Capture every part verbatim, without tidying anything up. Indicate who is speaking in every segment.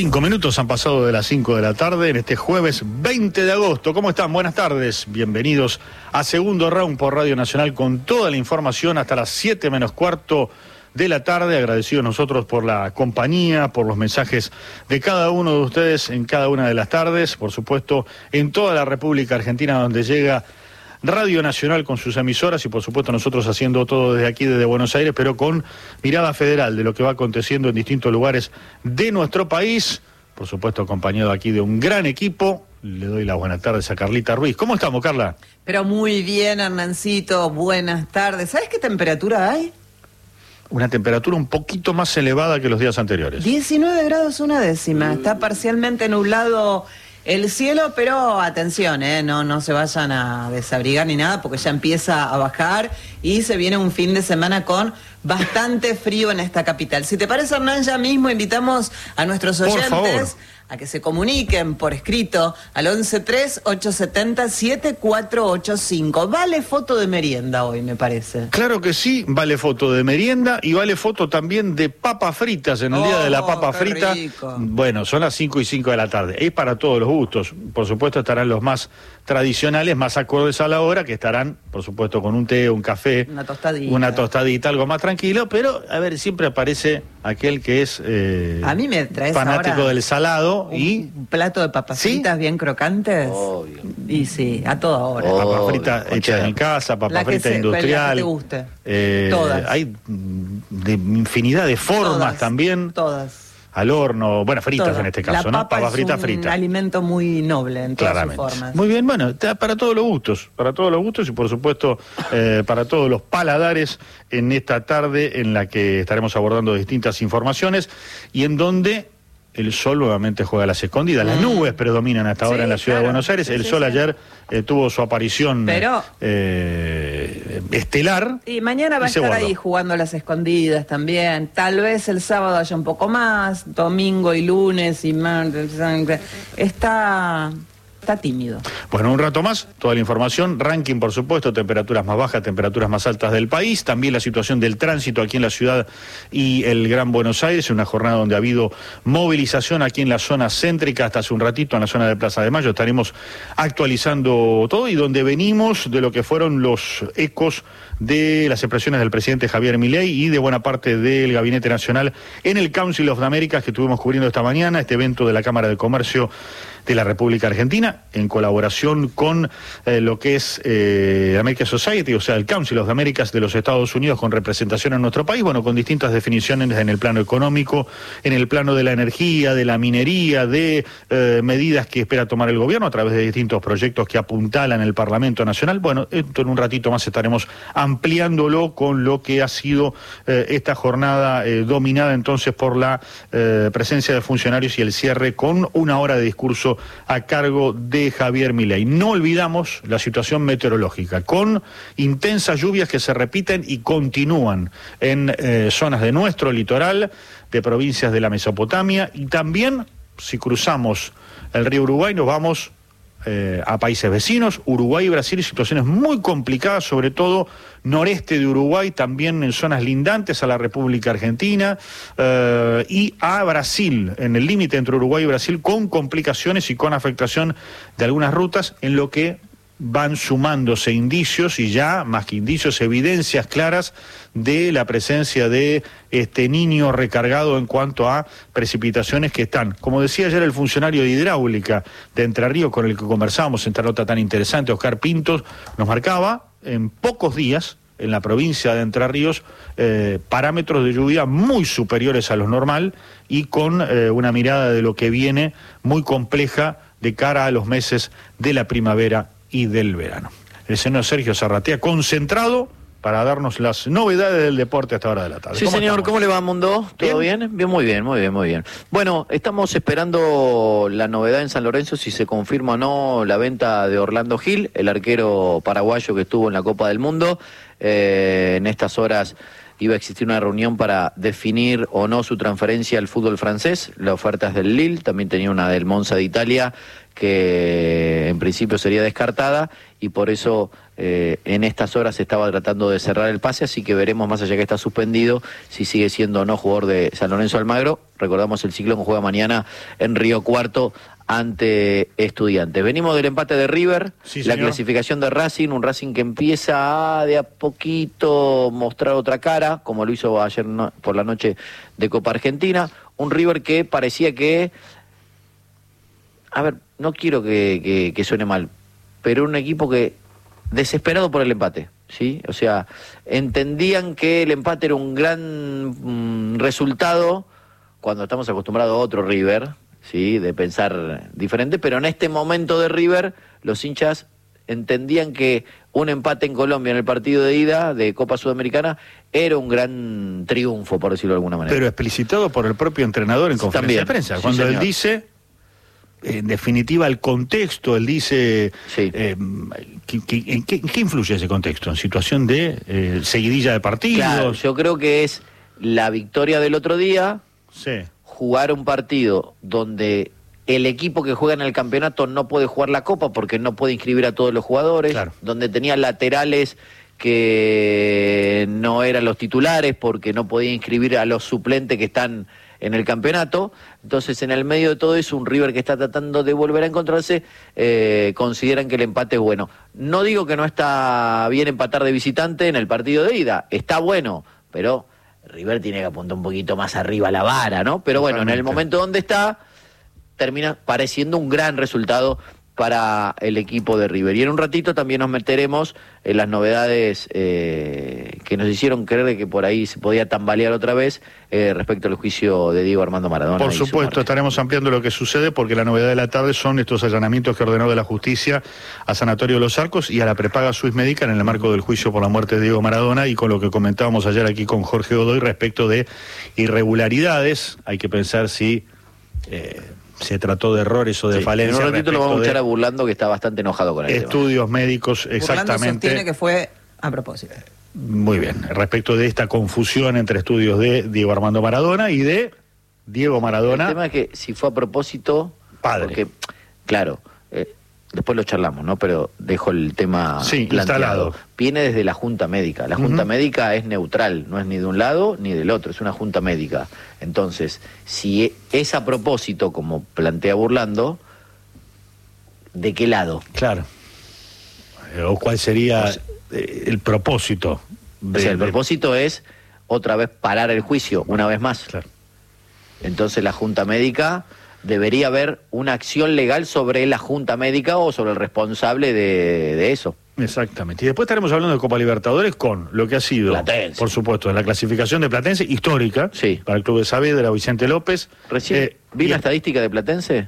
Speaker 1: Cinco minutos han pasado de las cinco de la tarde en este jueves veinte de agosto. ¿Cómo están? Buenas tardes. Bienvenidos a Segundo Round por Radio Nacional con toda la información hasta las siete menos cuarto de la tarde. Agradecidos nosotros por la compañía, por los mensajes de cada uno de ustedes en cada una de las tardes. Por supuesto, en toda la República Argentina donde llega Radio Nacional con sus emisoras y por supuesto nosotros haciendo todo desde aquí, desde Buenos Aires, pero con mirada federal de lo que va aconteciendo en distintos lugares de nuestro país. Por supuesto acompañado aquí de un gran equipo. Le doy las buenas tardes a Carlita Ruiz. ¿Cómo estamos, Carla?
Speaker 2: Pero muy bien, Hernancito, buenas tardes. ¿Sabes qué temperatura hay?
Speaker 1: Una temperatura un poquito más elevada que los días anteriores.
Speaker 2: diecinueve grados una décima, está parcialmente nublado el cielo, pero atención, eh, no, no se vayan a desabrigar ni nada porque ya empieza a bajar y se viene un fin de semana con bastante frío en esta capital. Si te parece, Hernán, ya mismo invitamos a nuestros oyentes a que se comuniquen por escrito al once tres ocho siete cero siete cuatro ocho cinco. Vale foto de merienda hoy, me parece.
Speaker 1: Claro que sí, vale foto de merienda y vale foto también de papas fritas en el oh, día de la papa frita.
Speaker 2: Rico.
Speaker 1: Bueno, son las cinco y cinco de la tarde. Es para todos los gustos. Por supuesto estarán los más tradicionales, más acordes a la hora, que estarán, por supuesto, con un té, un café,
Speaker 2: una tostadita,
Speaker 1: una tostadita, algo más tranquilo, pero, a ver, siempre aparece aquel que es eh,
Speaker 2: a mí me traes
Speaker 1: fanático
Speaker 2: ahora
Speaker 1: del salado
Speaker 2: un,
Speaker 1: y...
Speaker 2: un plato de papas
Speaker 1: ¿Sí?
Speaker 2: fritas bien crocantes.
Speaker 1: Obvio.
Speaker 2: Y sí, a toda hora.
Speaker 1: Oh, papas fritas hechas en casa, papas fritas industrial.
Speaker 2: La que te guste.
Speaker 1: Eh,
Speaker 2: todas.
Speaker 1: Hay de infinidad de formas
Speaker 2: todas,
Speaker 1: también.
Speaker 2: Todas.
Speaker 1: Al horno, bueno, fritas
Speaker 2: Todas.
Speaker 1: en este caso,
Speaker 2: la
Speaker 1: ¿no?
Speaker 2: Papa
Speaker 1: Papas fritas
Speaker 2: es un
Speaker 1: fritas.
Speaker 2: alimento muy noble en todas sus formas.
Speaker 1: Muy bien, bueno, para todos los gustos, para todos los gustos y por supuesto eh, para todos los paladares en esta tarde en la que estaremos abordando distintas informaciones y en donde el sol nuevamente juega a las escondidas. Las nubes predominan hasta ahora
Speaker 2: sí,
Speaker 1: en la ciudad
Speaker 2: claro.
Speaker 1: de Buenos Aires.
Speaker 2: Sí,
Speaker 1: el
Speaker 2: sí,
Speaker 1: sol
Speaker 2: sí.
Speaker 1: ayer eh, tuvo su aparición
Speaker 2: Pero,
Speaker 1: eh, estelar.
Speaker 2: Y mañana va a estar ahí jugando a las escondidas también. Tal vez el sábado haya un poco más, domingo y lunes y martes. Está... Está tímido.
Speaker 1: Bueno, un rato más, toda la información, ranking por supuesto, temperaturas más bajas, temperaturas más altas del país, también la situación del tránsito aquí en la ciudad y el Gran Buenos Aires, una jornada donde ha habido movilización aquí en la zona céntrica hasta hace un ratito, en la zona de Plaza de Mayo, estaremos actualizando todo y donde venimos de lo que fueron los ecos de las expresiones del presidente Javier Milei y de buena parte del Gabinete Nacional en el Council of the Americas que estuvimos cubriendo esta mañana, este evento de la Cámara de Comercio de la República Argentina, en colaboración con eh, lo que es eh, American Society, o sea, el Council of the Americas de los Estados Unidos con representación en nuestro país, bueno, con distintas definiciones en el plano económico, en el plano de la energía, de la minería, de eh, medidas que espera tomar el gobierno a través de distintos proyectos que apuntalan el Parlamento Nacional. Bueno, esto en un ratito más estaremos ampliándolo con lo que ha sido eh, esta jornada eh, dominada entonces por la eh, presencia de funcionarios y el cierre con una hora de discurso a cargo de Javier Milei. No olvidamos la situación meteorológica, con intensas lluvias que se repiten y continúan en eh, zonas de nuestro litoral, de provincias de la Mesopotamia, y también, si cruzamos el río Uruguay, nos vamos eh, a países vecinos, Uruguay y Brasil, situaciones muy complicadas, sobre todo noreste de Uruguay, también en zonas lindantes a la República Argentina, eh, y a Brasil, en el límite entre Uruguay y Brasil, con complicaciones y con afectación de algunas rutas, en lo que van sumándose indicios y ya, más que indicios, evidencias claras de la presencia de este niño recargado en cuanto a precipitaciones que están, como decía ayer el funcionario de hidráulica de Entre Ríos con el que conversábamos en esta nota tan interesante, Oscar Pintos, nos marcaba en pocos días en la provincia de Entre Ríos eh, parámetros de lluvia muy superiores a los normal y con eh, una mirada de lo que viene muy compleja de cara a los meses de la primavera y del verano. El señor Sergio Zarratea, concentrado para darnos las novedades del deporte a esta hora de la tarde.
Speaker 3: Sí, señor, estamos? ¿Cómo le va, Mundo? ¿Todo ¿Bien? bien? Bien, muy bien, muy bien, muy bien. Bueno, estamos esperando la novedad en San Lorenzo, si se confirma o no la venta de Orlando Gil, el arquero paraguayo que estuvo en la Copa del Mundo. Eh, en estas horas iba a existir una reunión para definir o no su transferencia al fútbol francés. La oferta es del Lille, también tenía una del Monza de Italia, que en principio sería descartada, y por eso eh, en estas horas se estaba tratando de cerrar el pase, así que veremos, más allá que está suspendido, si sigue siendo o no jugador de San Lorenzo Almagro. Recordamos, el Ciclón juega mañana en Río Cuarto ante Estudiantes. Venimos del empate de River,
Speaker 1: sí,
Speaker 3: la
Speaker 1: señor.
Speaker 3: clasificación de Racing, un Racing que empieza a de a poquito mostrar otra cara, como lo hizo ayer no, por la noche de Copa Argentina, un River que parecía que, a ver, no quiero que, que, que suene mal, pero un equipo que desesperado por el empate, ¿sí? O sea, entendían que el empate era un gran mm, resultado cuando estamos acostumbrados a otro River, ¿sí? De pensar diferente, pero en este momento de River, los hinchas entendían que un empate en Colombia en el partido de ida de Copa Sudamericana era un gran triunfo, por decirlo de alguna manera.
Speaker 1: Pero explicitado por el propio entrenador en conferencia
Speaker 3: También,
Speaker 1: de prensa,
Speaker 3: sí,
Speaker 1: cuando
Speaker 3: señor.
Speaker 1: él dice, en definitiva, el contexto, él dice,
Speaker 3: Sí.
Speaker 1: eh, ¿qué, qué, en qué, en qué influye ese contexto? ¿En situación de eh, seguidilla de partidos?
Speaker 3: Claro, yo creo que es la victoria del otro día,
Speaker 1: Sí.
Speaker 3: jugar un partido donde el equipo que juega en el campeonato no puede jugar la Copa porque no puede inscribir a todos los jugadores,
Speaker 1: Claro.
Speaker 3: donde tenía laterales que no eran los titulares porque no podía inscribir a los suplentes que están en el campeonato. Entonces, en el medio de todo eso, un River que está tratando de volver a encontrarse, eh, consideran que el empate es bueno. No digo que no está bien empatar de visitante en el partido de ida, está bueno, pero River tiene que apuntar un poquito más arriba la vara, ¿no? Pero bueno,
Speaker 1: Totalmente.
Speaker 3: en el momento donde está, termina pareciendo un gran resultado para el equipo de River. Y en un ratito también nos meteremos en las novedades eh, que nos hicieron creer que por ahí se podía tambalear otra vez eh, respecto al juicio de Diego Armando Maradona.
Speaker 1: Por
Speaker 3: y su
Speaker 1: supuesto,
Speaker 3: muerte.
Speaker 1: estaremos ampliando lo que sucede, porque la novedad de la tarde son estos allanamientos que ordenó de la justicia a Sanatorio de los Arcos y a la prepaga Swiss Medical en el marco del juicio por la muerte de Diego Maradona, y con lo que comentábamos ayer aquí con Jorge Godoy respecto de irregularidades. Hay que pensar si eh, se trató de errores o de
Speaker 3: Sí,
Speaker 1: falencias.
Speaker 3: en un ratito lo
Speaker 1: respecto
Speaker 3: vamos a
Speaker 1: de
Speaker 3: escuchar a Burlando, que está bastante enojado con el tema.
Speaker 1: estudios médicos,
Speaker 2: Burlando
Speaker 1: exactamente.
Speaker 2: sostiene que fue a propósito.
Speaker 1: Muy bien, respecto de esta confusión entre estudios de Diego Armando Maradona y de Diego Maradona.
Speaker 3: El tema es que si fue a propósito,
Speaker 1: Padre.
Speaker 3: porque, claro, eh, después lo charlamos, ¿no? Pero dejo el tema
Speaker 1: Sí,
Speaker 3: planteado.
Speaker 1: instalado.
Speaker 3: Viene desde la Junta Médica. La Junta
Speaker 1: Ujú.
Speaker 3: Médica es neutral, no es ni de un lado ni del otro, es una Junta Médica. Entonces, si es a propósito, como plantea Burlando, ¿de qué lado?
Speaker 1: Claro. Eh, ¿O cuál sería
Speaker 3: O sea,
Speaker 1: eh, el propósito?
Speaker 3: O sea, el
Speaker 1: de-
Speaker 3: propósito es otra vez parar el juicio, una vez más.
Speaker 1: Claro.
Speaker 3: Entonces la Junta Médica, debería haber una acción legal sobre la Junta Médica o sobre el responsable de, de eso.
Speaker 1: Exactamente. Y después estaremos hablando de Copa Libertadores con lo que ha sido,
Speaker 3: Platense.
Speaker 1: por supuesto, la clasificación de Platense, histórica,
Speaker 3: Sí.
Speaker 1: para el Club de Saavedra, Vicente López.
Speaker 3: Recién
Speaker 1: Eh,
Speaker 3: vi
Speaker 1: y-
Speaker 3: la estadística de Platense,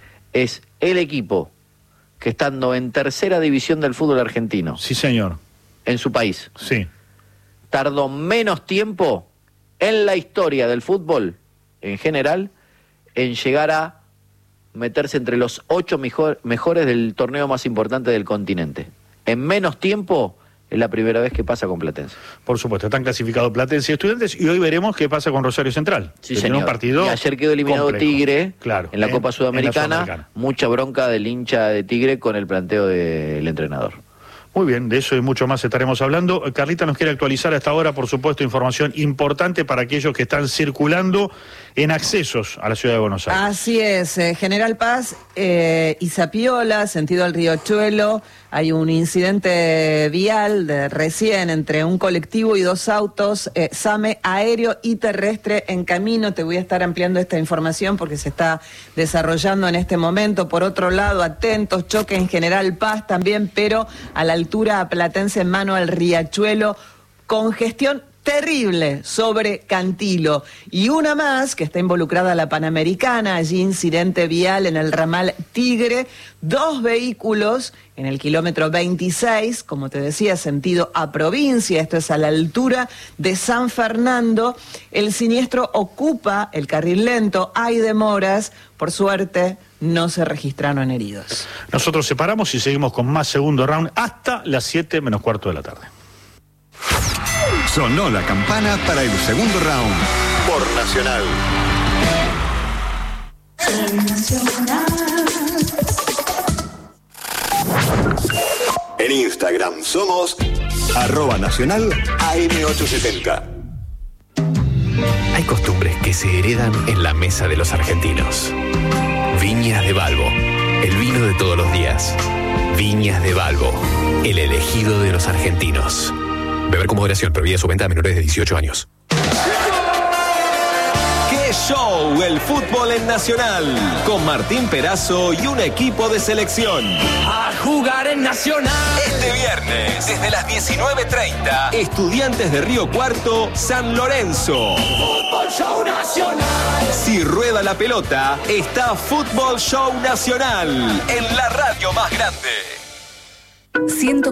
Speaker 3: es el equipo que estando en tercera división del fútbol argentino,
Speaker 1: Sí, señor.
Speaker 3: en su país,
Speaker 1: Sí.
Speaker 3: tardó menos tiempo en la historia del fútbol en general en llegar a meterse entre los ocho mejor- mejores del torneo más importante del continente. En menos tiempo es la primera vez que pasa con Platense.
Speaker 1: Por supuesto, están clasificados Platense y Estudiantes, y hoy veremos qué pasa con Rosario Central.
Speaker 3: Sí,
Speaker 1: que tiene
Speaker 3: señor.
Speaker 1: un partido
Speaker 3: y ayer quedó eliminado
Speaker 1: complejo.
Speaker 3: Tigre
Speaker 1: Claro,
Speaker 3: en la
Speaker 1: en-
Speaker 3: Copa
Speaker 1: en la
Speaker 3: Sudamericana.
Speaker 1: Sudamericana.
Speaker 3: Mucha bronca del hincha de Tigre con el planteo del entrenador.
Speaker 1: Muy bien, de eso y mucho más estaremos hablando. Carlita nos quiere actualizar hasta ahora, por supuesto, información importante para aquellos que están circulando en accesos a la ciudad de Buenos Aires.
Speaker 2: Así es, eh, General Paz eh, y Zapiola, sentido al Riachuelo, hay un incidente vial de recién entre un colectivo y dos autos, eh, SAME aéreo y terrestre en camino. Te voy a estar ampliando esta información porque se está desarrollando en este momento. Por otro lado, atentos, choque en General Paz también, pero a la altura platense en mano al Riachuelo, congestión terrible sobre Cantilo. Y una más, que está involucrada la Panamericana, allí incidente vial en el ramal Tigre, dos vehículos en el kilómetro veintiséis, como te decía, sentido a provincia, esto es a la altura de San Fernando. El siniestro ocupa el carril lento, hay demoras, por suerte no se registraron heridos.
Speaker 1: Nosotros separamos y seguimos con más segundo round hasta las siete menos cuarto de la tarde.
Speaker 4: Sonó la campana para el segundo round. Por Nacional. En Instagram somos arroba nacional A M ochocientos setenta.
Speaker 5: Hay costumbres que se heredan en la mesa de los argentinos. Viñas de Balbo, el vino de todos los días. Viñas de Balbo, el elegido de los argentinos. Beber con moderación, prohibida su venta a menores de dieciocho años.
Speaker 6: ¡Qué show! El fútbol en Nacional. Con Martín Perazo y un equipo de selección.
Speaker 7: A jugar en Nacional.
Speaker 6: Este viernes, desde las diecinueve treinta, Estudiantes de Río Cuarto, San Lorenzo.
Speaker 7: Fútbol Show Nacional.
Speaker 6: Si rueda la pelota, está Fútbol Show Nacional en la radio más grande.
Speaker 8: ciento